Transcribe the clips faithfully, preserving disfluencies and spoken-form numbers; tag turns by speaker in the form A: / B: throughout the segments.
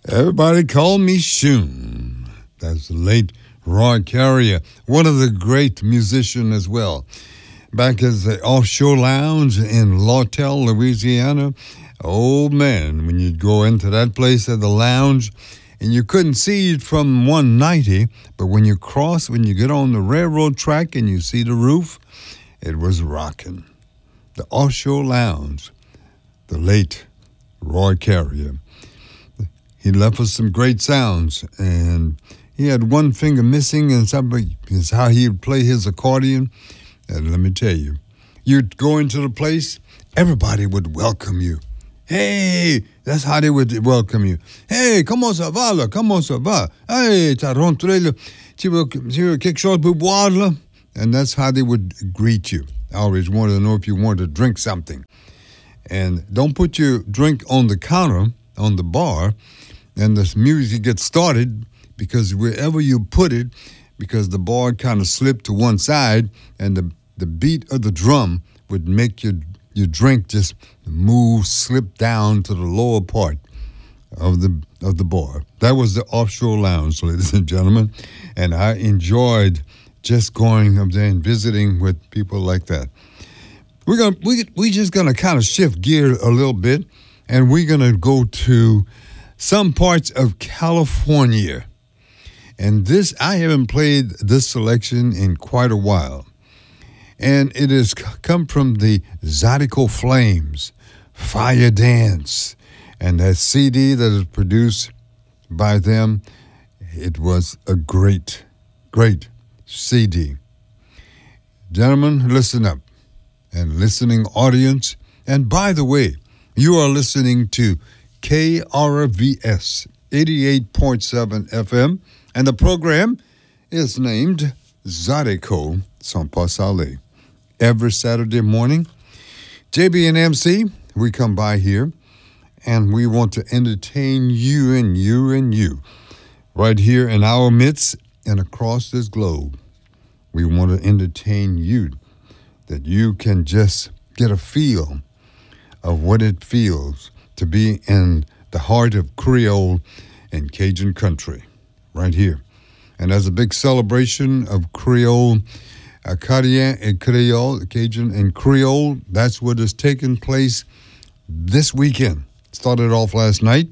A: Everybody call me Shun. That's the late Roy Carrier, one of the great musicians as well. Back at the Offshore Lounge in Lawtell, Louisiana. Oh, man, when you'd go into that place at the lounge, and you couldn't see it from one ninety, but when you cross, when you get on the railroad track and you see the roof, it was rocking. The Offshore Lounge, the late Roy Carrier. He left us some great sounds, and he had one finger missing, and somebody is how he would play his accordion. And let me tell you, you'd go into the place, everybody would welcome you. Hey, that's how they would welcome you. Hey, comment ça va, là? Comment ça va? Hey, t'as rentré, là? Tu veux, tu veux quelque chose pour boire, là? And that's how they would greet you. I always wanted to know if you wanted to drink something. And don't put your drink on the counter, on the bar, and the music gets started, because wherever you put it, because the bar kind of slipped to one side, and the, the beat of the drum would make your, your drink just move, slip down to the lower part of the of the bar. That was the Offshore Lounge, ladies and gentlemen, and I enjoyed just going up there and visiting with people like that. We're gonna we we just gonna kind of shift gear a little bit, and we're gonna go to some parts of California. And this, I haven't played this selection in quite a while. And it has come from the Zydeco Flames, Fire Dance. And that C D that is produced by them, it was a great, great C D. Gentlemen, listen up. And listening audience. And by the way, you are listening to K R V S eighty-eight point seven F M, and the program is named Zydeco Sans Passer. Every Saturday morning, J B and M C, we come by here, and we want to entertain you and you and you right here in our midst and across this globe. We want to entertain you, that you can just get a feel of what it feels to be in the heart of Creole and Cajun country, right here. And as a big celebration of Creole, Acadian and Creole, Cajun and Creole, that's what is taking place this weekend. Started off last night.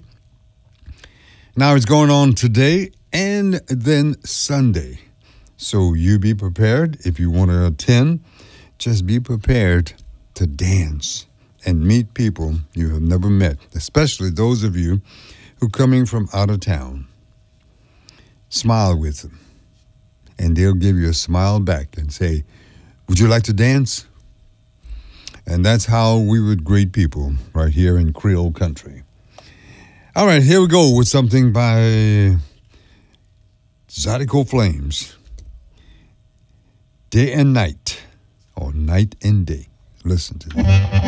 A: Now it's going on today and then Sunday. So you be prepared. If you want to attend, just be prepared to dance and meet people you have never met, especially those of you who are coming from out of town. Smile with them, and they'll give you a smile back and say, would you like to dance? And that's how we would greet people right here in Creole country. All right, here we go with something by Zydeco Flames. Day and night, or night and day. Listen to this.